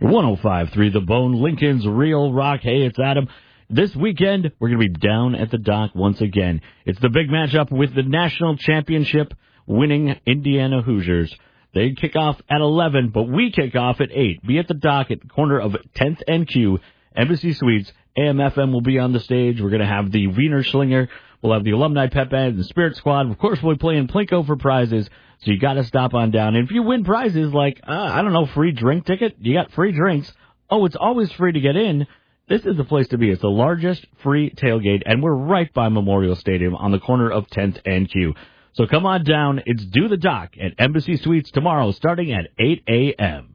105.3 The Bone, Lincoln's Real Rock. Hey, it's Adam. This weekend, we're going to be down at the dock once again. It's the big matchup with the national championship winning Indiana Hoosiers. They kick off at 11, but we kick off at 8. Be at the dock at the corner of 10th and Q, Embassy Suites. AM/FM will be on the stage. We're going to have the Wiener Schlinger. We'll have the Alumni Pep Band and the Spirit Squad. Of course, we'll be playing Plinko for prizes, so you got to stop on down. And if you win prizes like, free drink ticket, you got free drinks. Oh, it's always free to get in. This is the place to be. It's the largest free tailgate, and we're right by Memorial Stadium on the corner of 10th and Q. So come on down. It's Do the Dock at Embassy Suites tomorrow starting at 8 a.m.